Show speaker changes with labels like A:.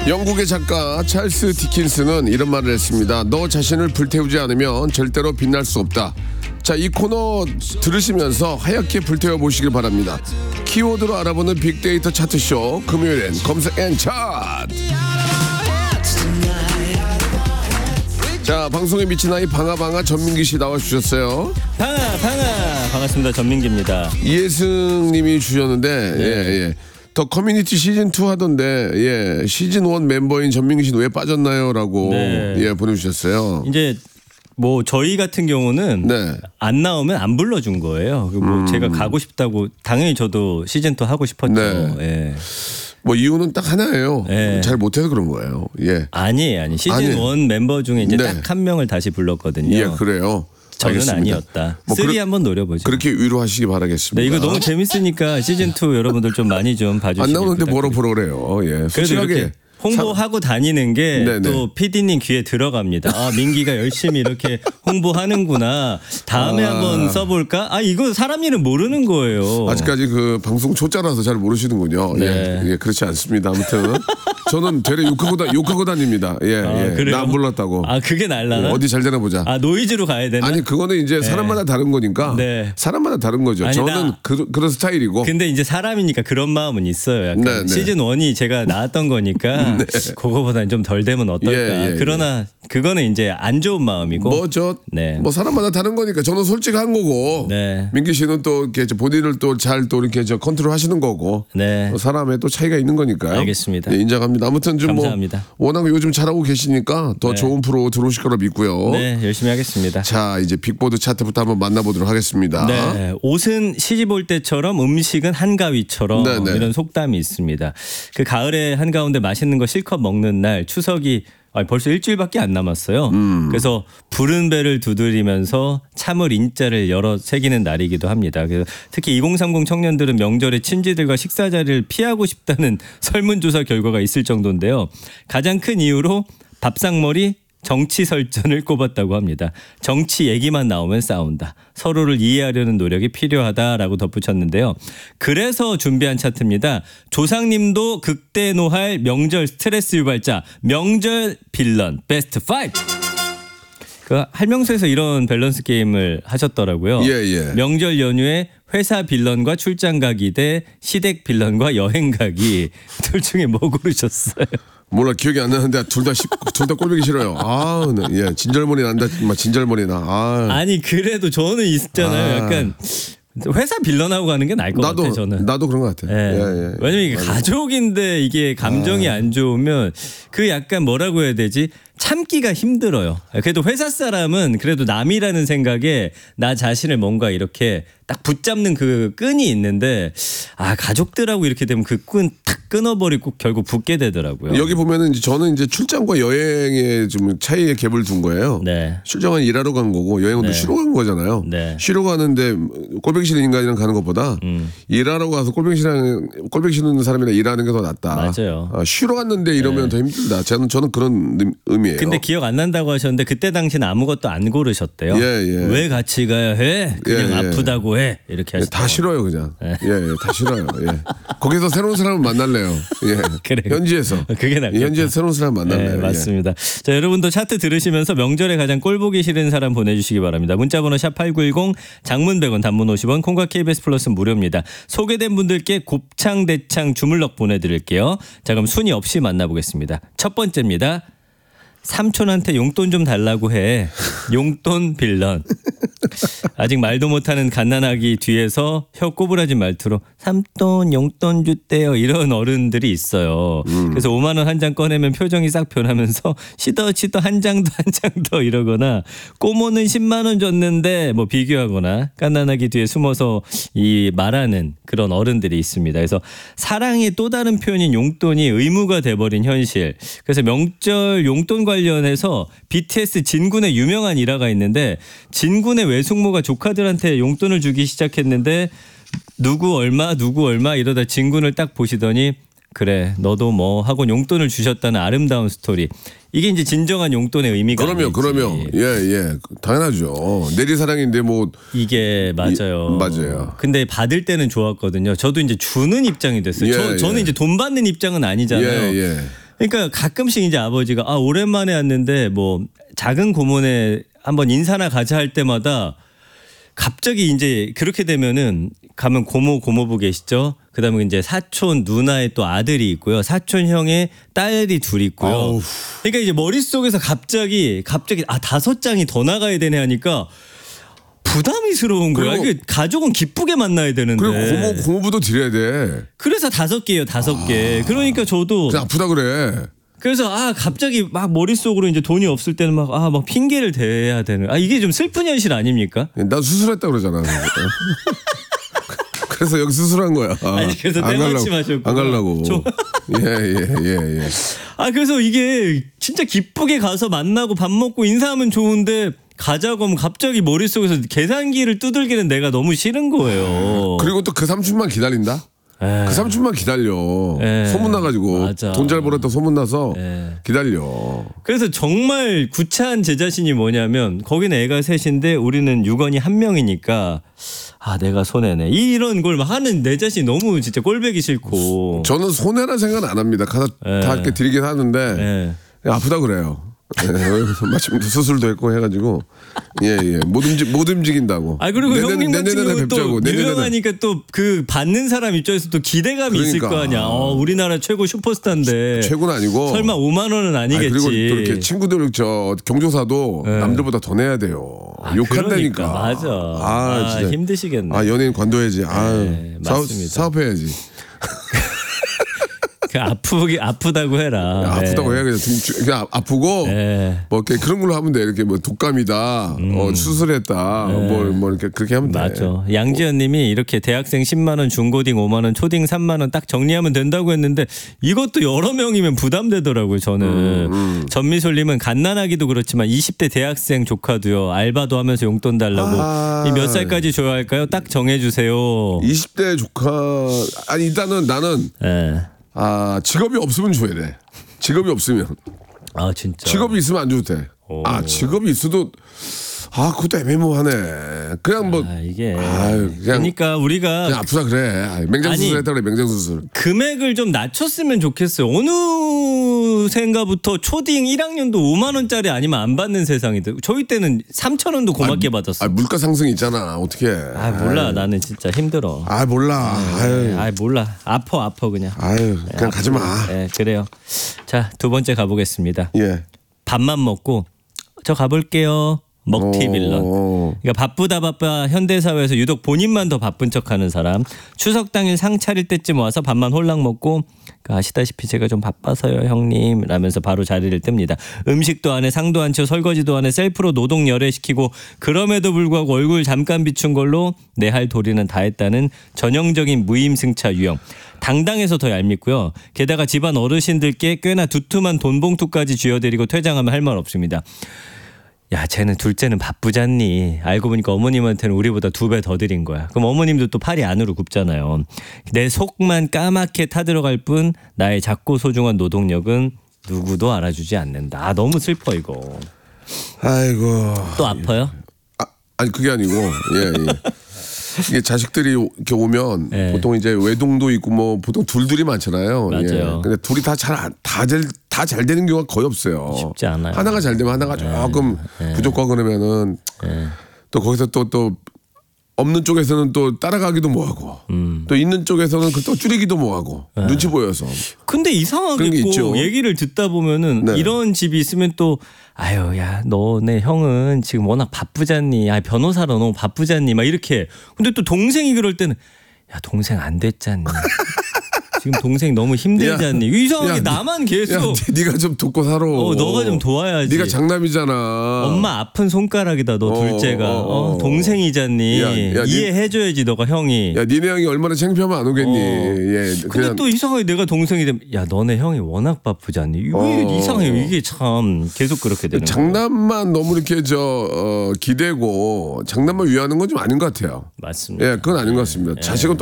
A: 영국의 작가 찰스 디킨스는 이런 말을 했습니다. 너 자신을 불태우지 않으면 절대로 빛날 수 없다. 자, 이 코너 들으시면서 하얗게 불태워 보시길 바랍니다. 키워드로 알아보는 빅데이터 차트쇼 금요일엔 검색 앤 차트. 자, 방송에 미친 아이 방아방아 전민기 씨 나와주셨어요.
B: 방아 반갑습니다. 전민기입니다.
A: 이예승님이 주셨는데
B: 네.
A: 예. 더 커뮤니티 시즌 2 하던데 예 시즌 1 멤버인 전민기 씨는 왜 빠졌나요?라고
B: 네.
A: 예 보내주셨어요.
B: 이제 뭐 저희 같은 경우는
A: 네.
B: 안 나오면 안 불러준 거예요. 뭐 제가 가고 싶다고 당연히 저도 시즌 2 하고 싶었죠.
A: 네.
B: 예.
A: 뭐 이유는 딱 하나예요.
B: 네.
A: 잘 못해서 그런 거예요. 예.
B: 아니 시즌 1 멤버 중에 이제
A: 네.
B: 딱 한 명을 다시 불렀거든요.
A: 예, 그래요.
B: 저는
A: 알겠습니다.
B: 아니었다.
A: 뭐
B: 3 한번 노려보죠.
A: 그렇게 위로하시기 바라겠습니다.
B: 네, 이거 너무 재밌으니까 시즌 2 여러분들 좀 많이 좀 봐주시기
A: 안 나오는데 뭐라
B: 부탁드립니다.
A: 보러 그래요. 예,
B: 그래도
A: 솔직하게
B: 이렇게 홍보하고 다니는 게
A: 네네.
B: 또 PD님 귀에 들어갑니다. 아, 민기가 열심히 이렇게 홍보하는구나. 다음에 한번 써볼까? 아, 이거 사람 일은 모르는 거예요.
A: 아직까지 그 방송 초짜라서 잘 모르시는군요.
B: 네.
A: 예, 그렇지 않습니다. 아무튼 저는 되레 욕하고 다닙니다. 예,
B: 그래요?
A: 나 안 불렀다고.
B: 아, 그게 날라나?
A: 어디 잘 되나 보자.
B: 아, 노이즈로 가야 되나?
A: 아니 그거는 이제 사람마다 다른 거니까
B: 네.
A: 사람마다 다른 거죠.
B: 아니,
A: 저는 그런 스타일이고.
B: 근데 이제 사람이니까 그런 마음은 있어요. 약간
A: 네, 네.
B: 시즌 1이 제가 나왔던 거니까 그거보다는 좀 덜 되면 어떨까.
A: 예.
B: 그러나 그거는 이제 안 좋은 마음이고. 네.
A: 뭐 사람마다 다른 거니까 저는 솔직한 거고.
B: 네.
A: 민기 씨는 또 이렇게 본인을 또 잘 또 이렇게 컨트롤 하시는 거고.
B: 네.
A: 또 사람의 또 차이가 있는 거니까요.
B: 알겠습니다.
A: 네, 인정합니다. 아무튼 좀
B: 감사합니다.
A: 뭐 워낙 요즘 잘하고 계시니까 더
B: 네.
A: 좋은 프로 들어오실 거라 믿고요.
B: 네, 열심히 하겠습니다.
A: 자, 이제 빅보드 차트부터 한번 만나보도록 하겠습니다.
B: 네, 옷은 시집 올 때처럼 음식은 한가위처럼
A: 네네.
B: 이런 속담이 있습니다. 그 가을에 한가운데 맛있는 거 실컷 먹는 날 추석이 벌써 일주일밖에 안 남았어요. 그래서 부른 배를 두드리면서 참을 인자를 열어 새기는 날이기도 합니다. 그래서 특히 2030 청년들은 명절에 친지들과 식사 자리를 피하고 싶다는 설문조사 결과가 있을 정도인데요. 가장 큰 이유로 밥상머리 정치 설전을 꼽았다고 합니다. 정치 얘기만 나오면 싸운다. 서로를 이해하려는 노력이 필요하다라고 덧붙였는데요. 그래서 준비한 차트입니다. 조상님도 극대노할 명절 스트레스 유발자 명절 빌런 베스트 5. 그 할명수에서 이런 밸런스 게임을 하셨더라고요.
A: 예.
B: 명절 연휴에 회사 빌런과 출장 가기 대 시댁 빌런과 여행 가기 둘 중에 뭐 고르셨어요?
A: 몰라 기억이 안 나는데 둘 다 꼴보기 싫어요. 아, 네, 예, 진절머리 난다. 진절머리 나. 아.
B: 아니 그래도 저는 있잖아요. 약간 회사 빌런하고 가는 게 나을 것 같아요. 저는.
A: 나도 그런 것 같아요.
B: 예.
A: 예.
B: 왜냐면 이게 가족인데 이게 감정이 안 좋으면 그 약간 뭐라고 해야 되지? 참기가 힘들어요. 그래도 회사 사람은 그래도 남이라는 생각에 나 자신을 뭔가 이렇게 딱 붙잡는 그 끈이 있는데 가족들하고 이렇게 되면 그 끈 탁 끊어버리고 결국 붙게 되더라고요.
A: 여기 보면은 이제 저는 이제 출장과 여행에 좀 차이의 갭을 둔 거예요.
B: 네.
A: 출장은 일하러 간 거고 여행은 또 쉬러 간 거잖아요.
B: 네.
A: 쉬러 가는데 꼴보기 싫은 인간이랑 가는 것보다 일하러 가서 꼴보기 싫은 사람이랑 일하는 게 더 낫다.
B: 맞아요.
A: 쉬러 갔는데 이러면 더 힘들다. 저는 그런 의미예요.
B: 근데 기억 안 난다고 하셨는데 그때 당시는 아무것도 안 고르셨대요.
A: 예.
B: 왜 같이 가야 해? 그냥
A: 예.
B: 아프다고 해. 이렇게 하시더라고요.
A: 다 싫어요 그냥. 다 싫어요. 예. 거기서 새로운 사람을 만날래요. 예.
B: 그래요.
A: 현지에서.
B: 그게 낫겠다.
A: 현지에서 새로운 사람 만날래요.
B: 네, 맞습니다. 자, 여러분도 차트 들으시면서 명절에 가장 꼴보기 싫은 사람 보내주시기 바랍니다. 문자번호 샵8910 장문 100원 단문 50원 콩과 KBS 플러스 무료입니다. 소개된 분들께 곱창 대창 주물럭 보내드릴게요. 자, 그럼 순위 없이 만나보겠습니다. 첫 번째입니다. 삼촌한테 용돈 좀 달라고 해. 용돈 빌런. 아직 말도 못하는 갓난아기 뒤에서 혀 꼬부라진 말투로 삼돈 용돈 주대요 이런 어른들이 있어요. 그래서 5만 원 한 장 꺼내면 표정이 싹 변하면서 시더 한 장 더 이러거나 꼬모는 10만 원 줬는데 뭐 비교하거나 갓난아기 뒤에 숨어서 이 말하는 그런 어른들이 있습니다. 그래서 사랑의 또 다른 표현인 용돈이 의무가 돼버린 현실. 그래서 명절 용돈 관련해서 BTS 진군의 유명한 일화가 있는데 진군의 외숙모가 조카들한테 용돈을 주기 시작했는데 누구 얼마 이러다 진군을 딱 보시더니 그래 너도 뭐 하고 용돈을 주셨다는 아름다운 스토리. 이게 이제 진정한 용돈의 의미가
A: 그러면 예 당연하죠. 내리사랑인데 뭐
B: 이게 맞아요.
A: 맞아요.
B: 근데 받을 때는 좋았거든요. 저도 이제 주는 입장이 됐어요. 저는 이제 돈 받는 입장은 아니잖아요. 그러니까 가끔씩 이제 아버지가 오랜만에 왔는데 뭐 작은 고모네 한번 인사나 가자 할 때마다 갑자기 이제 그렇게 되면은 가면 고모부 계시죠. 그다음에 이제 사촌 누나의 또 아들이 있고요. 사촌 형의 딸이 둘 있고요.
A: 아우.
B: 그러니까 이제 머릿속에서 갑자기 5장이 더 나가야 되네 하니까 부담이스러운 거야.
A: 그리고-
B: 이게 가족은 기쁘게 만나야 되는데.
A: 그리고 고모부도 드려야 돼.
B: 그래서 5개예요, 5개. 그러니까 저도
A: 그냥 아프다 그래.
B: 그래서 갑자기 막 머릿속으로 이제 돈이 없을 때는 막 핑계를 대야 되는. 이게 좀 슬픈 현실 아닙니까?
A: 나 수술했다 그러잖아. 그래서 여기 수술한 거야.
B: 아니, 그래서
A: 안
B: 때마침
A: 가려고.
B: 하셨구나.
A: 안 가려고. 예.
B: 그래서 이게 진짜 기쁘게 가서 만나고 밥 먹고 인사하면 좋은데 가자고 하면 갑자기 머릿속에서 계산기를 두들기는 내가 너무 싫은 거예요.
A: 그리고 또 그 삼촌만 기다린다?
B: 에.
A: 그 삼촌만 기다려.
B: 에.
A: 소문나가지고.
B: 맞아.
A: 돈 잘 벌었다 소문나서
B: 에.
A: 기다려.
B: 그래서 정말 구차한 제 자신이 뭐냐면 거기는 애가 셋인데 우리는 유건이 한 명이니까 내가 손해네 이런 걸 막 하는 내 자신이 너무 진짜 꼴보기 싫고.
A: 저는 손해라 생각 안 합니다. 가서 다 이렇게 드리긴 하는데 아프다 그래요. 마침 수술도 했고 해가지고 못 움직인다고.
B: 그리고 형님 같은 경우는 또
A: 내년에는
B: 유명하니까 또 그 받는 사람 입장에서 또 기대감이 있을 거 아니야. 우리나라 최고 슈퍼스타인데
A: 최고는 아니고
B: 설마 5만 원은 아니겠지.
A: 그리고 또 이렇게 친구들 경조사도 남들보다 더 내야 돼요. 욕한다니까.
B: 그러니까, 맞아.
A: 진짜.
B: 힘드시겠네.
A: 연예인 관둬야지.
B: 맞습니다.
A: 사업해야지.
B: 아프다고 해라.
A: 아프다고 해야 그냥 아프고 뭐 이렇게 그런 걸로 하면 돼. 이렇게 뭐 독감이다, 수술했다, 뭐 이렇게 그렇게 하면 돼.
B: 맞죠. 양지연님이 이렇게 대학생 10만 원, 중고딩 5만 원, 초딩 3만 원 딱 정리하면 된다고 했는데 이것도 여러 명이면 부담되더라고요. 저는 전미솔님은 갓난아기도 그렇지만 20대 대학생 조카도요. 알바도 하면서 용돈 달라고. 이 몇 살까지 줘야 할까요? 딱 정해주세요.
A: 20대 조카 일단은 나는 직업이 없으면 줘야 돼. 직업이 없으면.
B: 진짜.
A: 직업이 있으면 안 줘도 돼. 직업이 있어도 그것도 애매모호하네. 그냥 뭐
B: 이게
A: 그냥
B: 그러니까 우리가
A: 그냥 아프다 그래. 맹장수술 했다 그래. 맹장수술.
B: 금액을 좀 낮췄으면 좋겠어요. 어느 생가부터 초딩 1학년도 5만 원짜리 아니면 안 받는 세상이다. 저희 때는 3천 원도 고맙게 받았어.
A: 물가 상승 있잖아. 어떻게?
B: 몰라. 나는 진짜 힘들어.
A: 몰라.
B: 몰라. 아파 그냥.
A: 그냥 가지 마.
B: 그래요. 자, 두 번째 가보겠습니다.
A: 예.
B: 밥만 먹고 저 가볼게요. 먹튀 빌런. 그러니까 바쁘다 현대사회에서 유독 본인만 더 바쁜 척하는 사람. 추석 당일 상 차릴 때쯤 와서 밥만 홀랑 먹고 아시다시피 제가 좀 바빠서요 형님 라면서 바로 자리를 뜹니다. 음식도 안 해, 상도 안 쳐, 설거지도 안 해, 셀프로 노동 열애시키고 그럼에도 불구하고 얼굴 잠깐 비춘 걸로 내 할 도리는 다 했다는 전형적인 무임승차 유형. 당당해서 더 얄밉고요. 게다가 집안 어르신들께 꽤나 두툼한 돈봉투까지 쥐어드리고 퇴장하면 할 말 없습니다. 야, 쟤는 둘째는 바쁘잖니. 알고 보니까 어머님한테는 우리보다 2배 더 드린 거야. 그럼 어머님도 또 팔이 안으로 굽잖아요. 내 속만 까맣게 타들어갈 뿐 나의 작고 소중한 노동력은 누구도 알아주지 않는다. 너무 슬퍼 이거.
A: 아이고.
B: 또 아파요?
A: 아니 그게 아니고 이게 자식들이 이렇게 오면 보통 이제 외동도 있고 뭐 보통 둘들이 많잖아요.
B: 맞아요.
A: 근데 둘이 다 잘 되는 경우가 거의 없어요.
B: 쉽지 않아요.
A: 하나가 잘 되면 하나가 조금 부족하고 그러면은 또 거기서 또 없는 쪽에서는 또 따라가기도 뭐하고 또 있는 쪽에서는 또 줄이기도 뭐하고 눈치 보여서.
B: 근데
A: 그런 게
B: 이상하게
A: 있죠.
B: 꼭 얘기를 듣다 보면은 이런 집이 있으면 또 야 너네 형은 지금 워낙 바쁘잖니. 변호사로 너무 바쁘잖니. 막 이렇게. 근데 또 동생이 그럴 때는 야 동생 안 됐잖니. 지금 동생 너무 힘들잖니. 이상하게 나만 계속.
A: 네가 좀 돕고 살아.
B: 너가 좀 도와야지.
A: 네가 장남이잖아.
B: 엄마 아픈 손가락이다. 너 둘째가. 동생이잖니. 이해해줘야지 너가 형이.
A: 야 니네 형이 얼마나 창피하면 안 오겠니.
B: 근데
A: 그냥
B: 또 이상하게 내가 동생이 되면 야 너네 형이 워낙 바쁘잖니. 왜 이상해요. 이게 참 계속 그렇게 되는 거예요.
A: 장남만 너무 이렇게 기대고 장남만 위하는 건 좀 아닌 것 같아요.
B: 맞습니다.
A: 그건 아닌 것 같습니다. 자식은